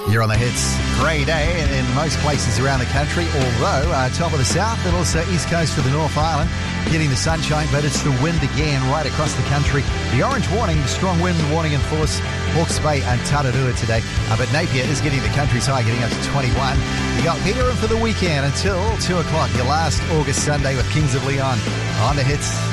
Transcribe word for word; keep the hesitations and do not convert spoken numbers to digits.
You're on the hits. Grey day in most places around the country, although uh, top of the south and also east coast for the North Island, getting the sunshine, but it's the wind again right across the country. The orange warning, the strong wind warning in force, Hawke's Bay and Tararua today. Uh, but Napier is getting the country's high, getting up to twenty-one. You got Peter in for the weekend until two o'clock, your last August Sunday with Kings of Leon on the hits.